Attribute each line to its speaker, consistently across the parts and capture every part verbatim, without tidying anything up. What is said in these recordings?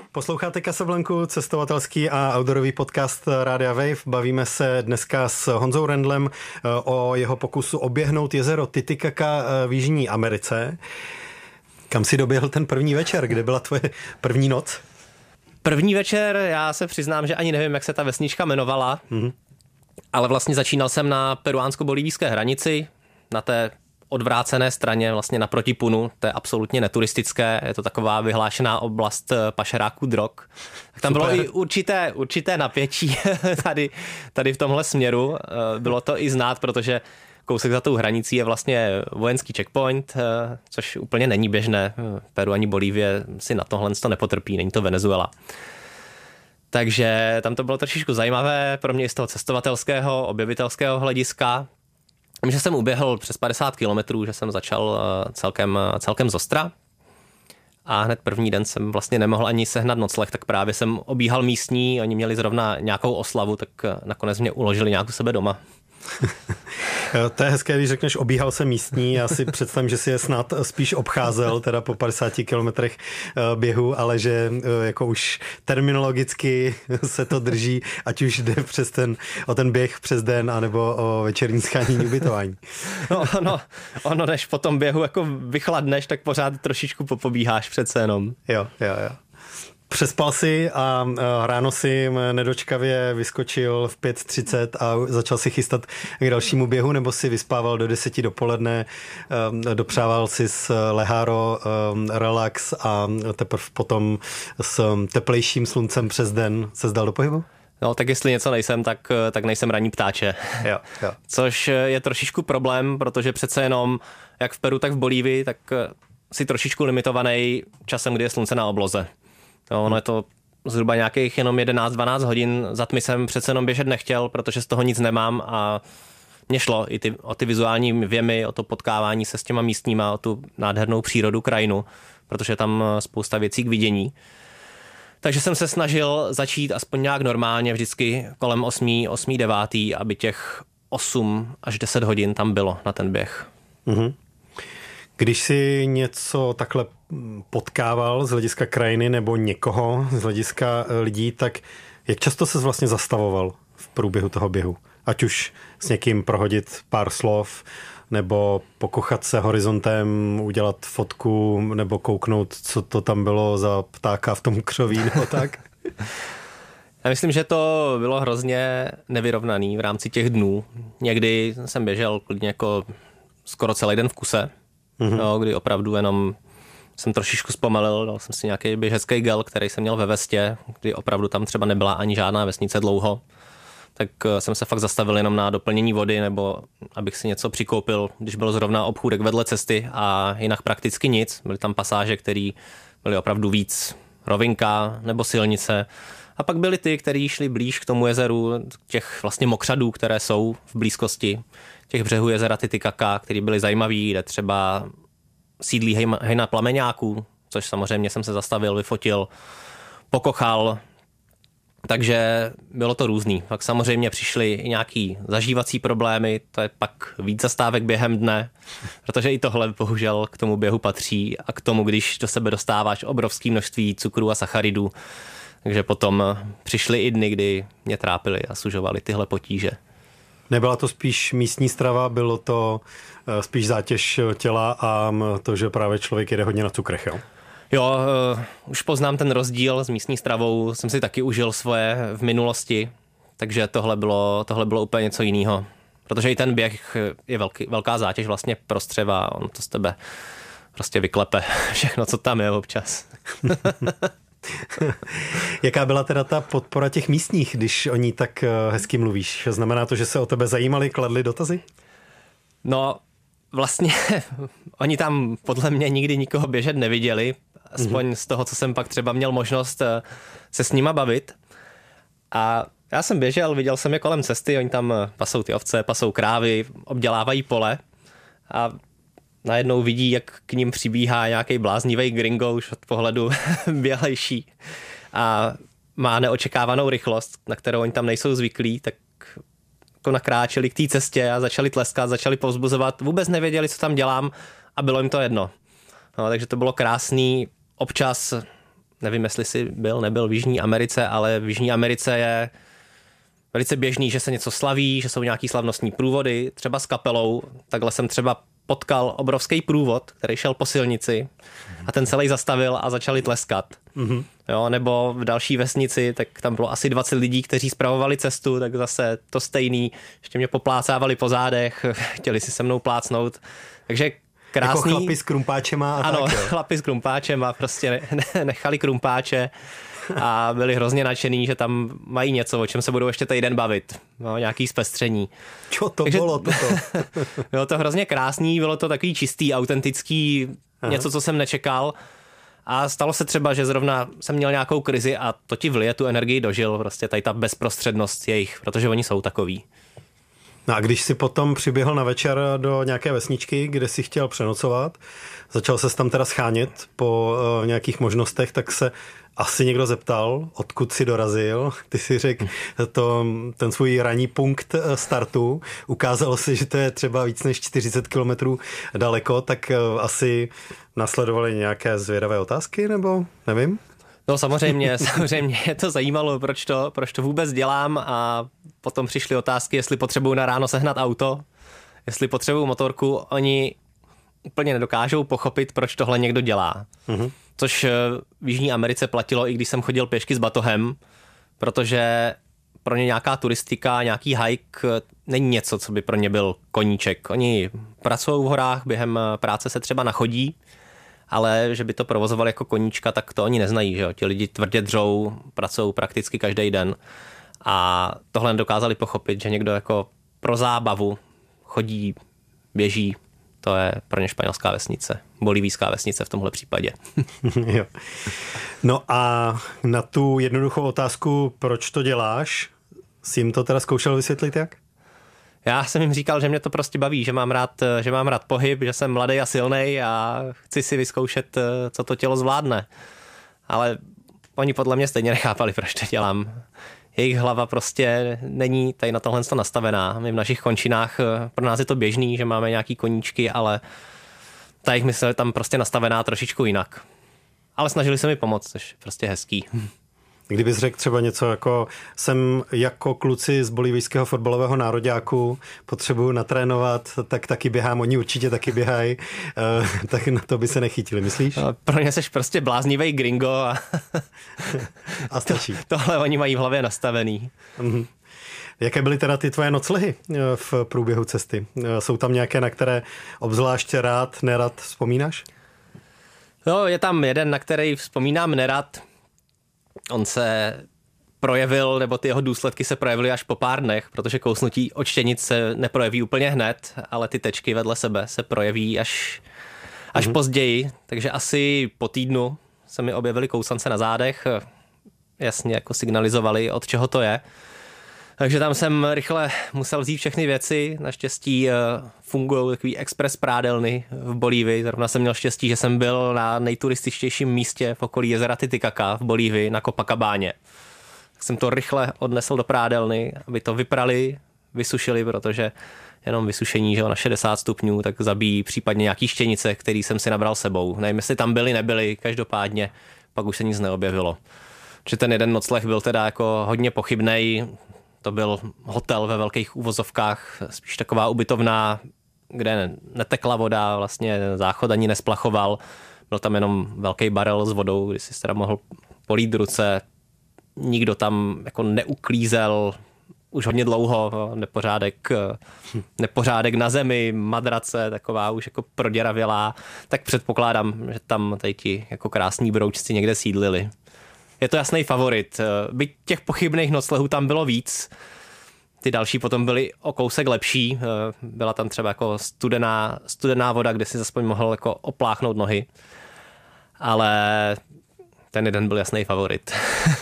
Speaker 1: Posloucháte Casablanku, cestovatelský a outdoorový podcast Rádia Wave. Bavíme se dneska s Honzou Rendlem o jeho pokusu oběhnout jezero Titicaca v Jižní Americe. Kam si doběhl ten první večer? Kde byla tvoje první noc?
Speaker 2: První večer, já se přiznám, že ani nevím, jak se ta vesnička jmenovala, mm-hmm. ale vlastně začínal jsem na peruánsko-bolívijské hranici, na té odvrácené straně, vlastně naproti Punu, to je absolutně neturistické, je to taková vyhlášená oblast pašeráků drog. Tak tam Super. Bylo i určité, určité napětí tady, tady v tomhle směru, bylo to i znát, protože kousek za tou hranicí je vlastně vojenský checkpoint, což úplně není běžné. Peru ani Bolívie si na tohle to nepotrpí, není to Venezuela. Takže tam to bylo trošičku zajímavé pro mě i z toho cestovatelského, objevitelského hlediska. Vím, že jsem uběhl přes padesát kilometrů, že jsem začal celkem, celkem zostra a hned první den jsem vlastně nemohl ani sehnat nocleh, tak právě jsem obíhal místní, oni měli zrovna nějakou oslavu, tak nakonec mě uložili nějak u sebe doma.
Speaker 1: To je hezké, když řekneš obíhal se místní, já si představím, že si je snad spíš obcházel, teda po padesáti kilometrech běhu, ale že jako už terminologicky se to drží, ať už jde přes ten, o ten běh přes den, anebo o večerní shánění ubytování.
Speaker 2: No, no, ono, než po tom běhu jako vychladneš, tak pořád trošičku popobíháš přece jenom.
Speaker 1: Jo, jo, jo. Přespal si a ráno si nedočkavě vyskočil v pět třicet a začal si chystat k dalšímu běhu, nebo si vyspával do deseti dopoledne, dopřával si s leháro, relax a teprve potom s teplejším sluncem přes den se zdal do pohybu?
Speaker 2: No, tak jestli něco nejsem, tak, tak nejsem ranní ptáče.
Speaker 1: Jo, jo.
Speaker 2: Což je trošičku problém, protože přece jenom jak v Peru, tak v Bolívii, tak si trošičku limitovaný časem, kdy je slunce na obloze. No, ono je to zhruba nějakých jenom jedenáct dvanáct hodin, za tmy jsem přece jenom běžet nechtěl, protože z toho nic nemám a mě šlo i ty, o ty vizuální věmy, o to potkávání se s těma místníma, o tu nádhernou přírodu, krajinu, protože tam spousta věcí k vidění. Takže jsem se snažil začít aspoň nějak normálně, vždycky kolem osm, devět, aby těch osm až deset hodin tam bylo na ten běh.
Speaker 1: Mhm. Když si něco takhle potkával z hlediska krajiny nebo někoho z hlediska lidí, tak jak často ses vlastně zastavoval v průběhu toho běhu? Ať už s někým prohodit pár slov, nebo pokochat se horizontem, udělat fotku, nebo kouknout, co to tam bylo za ptáka v tom křoví, nebo tak?
Speaker 2: Já myslím, že to bylo hrozně nevyrovnaný v rámci těch dnů. Někdy jsem běžel klidně jako skoro celý den v kuse, mm-hmm. no, kdy opravdu jenom jsem trošičku zpomalil, dal jsem si nějaký běžecký gel, který jsem měl ve vestě, kdy opravdu tam třeba nebyla ani žádná vesnice dlouho. Tak jsem se fakt zastavil jenom na doplnění vody, nebo abych si něco přikoupil, když byl zrovna obchůdek vedle cesty a jinak prakticky nic. Byly tam pasáže, které byly opravdu víc rovinka nebo silnice. A pak byly ty, které šly blíž k tomu jezeru, těch vlastně mokřadů, které jsou v blízkosti těch břehů jezera Titicaca, které byly zajímavý, kde třeba sídlí hejna plameňáků, což samozřejmě jsem se zastavil, vyfotil, pokochal, takže bylo to různý. Pak samozřejmě přišly i nějaký zažívací problémy, to je pak víc zastávek během dne, protože i tohle bohužel k tomu běhu patří a k tomu, když do sebe dostáváš obrovské množství cukrů a sacharidů, takže potom přišly i dny, kdy mě trápily a sužovaly tyhle potíže.
Speaker 1: Nebyla to spíš místní strava, bylo to spíš zátěž těla a to, že právě člověk jede hodně na cukrech, jo?
Speaker 2: Jo, uh, už poznám ten rozdíl s místní stravou, jsem si taky užil svoje v minulosti, takže tohle bylo, tohle bylo úplně něco jiného. Protože i ten běh je velký, velká zátěž vlastně pro střeva, on to z tebe prostě vyklepe všechno, co tam je občas.
Speaker 1: Jaká byla teda ta podpora těch místních, když o ní tak hezky mluvíš? Znamená to, že se o tebe zajímali, kladli dotazy?
Speaker 2: No, vlastně oni tam podle mě nikdy nikoho běžet neviděli, aspoň mm-hmm. z toho, co jsem pak třeba měl možnost se s nima bavit. A já jsem běžel, viděl jsem je kolem cesty, oni tam pasou ty ovce, pasou krávy, obdělávají pole a najednou vidí, jak k ním přibíhá nějaký bláznivý gringo už od pohledu bělejší a má neočekávanou rychlost, na kterou oni tam nejsou zvyklí, tak jako nakráčeli k té cestě a začali tleskat, začali povzbuzovat, vůbec nevěděli, co tam dělám a bylo jim to jedno. No, takže to bylo krásný, občas nevím, jestli jsi byl, nebyl v Jižní Americe, ale v Jižní Americe je velice běžný, že se něco slaví, že jsou nějaký slavnostní průvody, třeba s kapelou. Takhle jsem třeba potkal obrovský průvod, který šel po silnici a ten celý zastavil a začali tleskat. Mm-hmm. Jo, nebo v další vesnici, tak tam bylo asi dvacet lidí, kteří spravovali cestu, tak zase to stejný, ještě mě poplácávali po zádech, chtěli si se mnou plácnout. Takže krásný.
Speaker 1: Jako chlapi s krumpáčema a
Speaker 2: ano,
Speaker 1: tak,
Speaker 2: jo. Chlapi s krumpáčem a prostě ne, ne, nechali krumpáče a byli hrozně nadšený, že tam mají něco, o čem se budou ještě týden bavit. No, nějaký zpestření.
Speaker 1: Čo to Takže, bylo toto?
Speaker 2: Bylo to hrozně krásný, bylo to takový čistý, autentický, Aha. něco, co jsem nečekal. A stalo se třeba, že zrovna jsem měl nějakou krizi a to ti vlije tu energii dožil, prostě tady ta bezprostřednost jejich, protože oni jsou takový.
Speaker 1: No a když si potom přiběhl na večer do nějaké vesničky, kde si chtěl přenocovat, začal ses tam teda schánět po uh, nějakých možnostech, tak se asi někdo zeptal, odkud si dorazil. Ty si řekl to, ten svůj ranní punkt startu. Ukázalo se, že to je třeba víc než čtyřicet kilometrů daleko, tak uh, asi nasledovaly nějaké zvědavé otázky, nebo nevím?
Speaker 2: No samozřejmě, samozřejmě je to zajímalo, proč to, proč to vůbec dělám a potom přišly otázky, jestli potřebuju na ráno sehnat auto, jestli potřebuju motorku. Oni úplně nedokážou pochopit, proč tohle někdo dělá. Mm-hmm. Což v Jižní Americe platilo, i když jsem chodil pěšky s batohem, protože pro ně nějaká turistika, nějaký hike není něco, co by pro ně byl koníček. Oni pracují v horách, během práce se třeba nachodí, ale že by to provozovali jako koníčka, tak to oni neznají. Že jo? Ti lidi tvrdě dřou, pracují prakticky každý den a tohle nedokázali pochopit, že někdo jako pro zábavu chodí, běží, to je pro ně španělská vesnice, bolivijská vesnice v tomhle případě.
Speaker 1: Jo. No a na tu jednoduchou otázku, proč to děláš, jsi jim to teda zkoušel vysvětlit jak?
Speaker 2: Já jsem jim říkal, že mě to prostě baví, že mám rád, že mám rád pohyb, že jsem mladý a silnej a chci si vyzkoušet, co to tělo zvládne. Ale oni podle mě stejně nechápali, proč to dělám. Jejich hlava prostě není tady na tohle nastavená. My v našich končinách, pro nás je to běžný, že máme nějaký koníčky, ale ta jejich mysl je tam prostě nastavená trošičku jinak. Ale snažili se mi pomoct, což je prostě hezký.
Speaker 1: Kdybys řekl třeba něco jako jsem jako kluci z bolivijského fotbalového nároďáku, potřebuju natrénovat, tak taky běhám, oni určitě taky běhají, tak na to by se nechytili, myslíš?
Speaker 2: No, pro ně seš prostě bláznivý gringo a,
Speaker 1: a stačí.
Speaker 2: To, tohle oni mají v hlavě nastavený.
Speaker 1: Mhm. Jaké byly teda ty tvoje noclehy v průběhu cesty? Jsou tam nějaké, na které obzvlášť rád, nerad vzpomínáš?
Speaker 2: No, je tam jeden, na který vzpomínám nerad. On se projevil, nebo ty jeho důsledky se projevily až po pár dnech, protože kousnutí od štěnic se neprojeví úplně hned, ale ty tečky vedle sebe se projeví až, až mm-hmm. později. Takže asi po týdnu se mi objevily kousance na zádech, jasně jako signalizovali, od čeho to je. Takže tam jsem rychle musel vzít všechny věci. Naštěstí fungují takový express prádelny v Bolívii. Zrovna jsem měl štěstí, že jsem byl na nejturističtějším místě v okolí jezera Titicaca v Bolívii na Copacabáně. Tak jsem to rychle odnesl do prádelny, aby to vyprali, vysušili, protože jenom vysušení, že jo, na šedesát stupňů, tak zabíjí případně nějaký štěnice, který jsem si nabral sebou. Nevím, jestli tam byly, nebyly, každopádně pak už se nic neobjevilo. Že ten jeden nocleh byl teda jako hodně pochybnej. To byl hotel ve velkých uvozovkách, spíš taková ubytovna, kde netekla voda, vlastně záchod ani nesplachoval. Byl tam jenom velký barel s vodou, kdy si teda mohl polít ruce. Nikdo tam jako neuklízel už hodně dlouho, nepořádek, nepořádek na zemi, madrace, taková už jako proděravělá. Tak předpokládám, že tam tady ti jako krásní broučci někde sídlili. Je to jasný favorit. Byť těch pochybných noclehů tam bylo víc. Ty další potom byly o kousek lepší. Byla tam třeba jako studená, studená voda, kde si aspoň mohl jako opláchnout nohy. Ale ten jeden byl jasný favorit.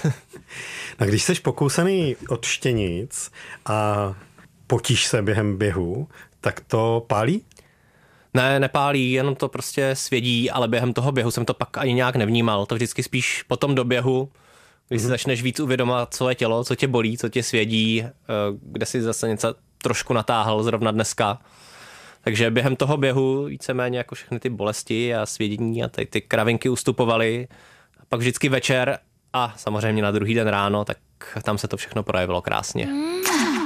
Speaker 1: A když jsi pokousaný od štěnic a potíš se během běhu, tak to pálí?
Speaker 2: Ne, nepálí, jenom to prostě svědí, ale během toho běhu jsem to pak ani nějak nevnímal. To vždycky spíš po tom doběhu, když si začneš víc uvědomovat, co je tělo, co tě bolí, co tě svědí, kde si zase něco trošku natáhl zrovna dneska. Takže během toho běhu víceméně jako všechny ty bolesti a svědění a ty, ty kravinky ustupovaly. pak vždycky večer a samozřejmě na druhý den ráno, tak tam se to všechno projevilo krásně.